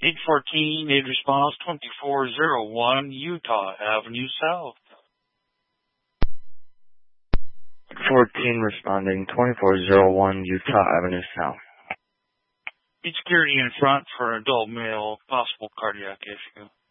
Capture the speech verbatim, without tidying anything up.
eight fourteen, need response twenty-four oh one, Utah Avenue South. fourteen responding, twenty-four oh one, Utah Avenue South. Need security in front for an adult male, possible cardiac issue.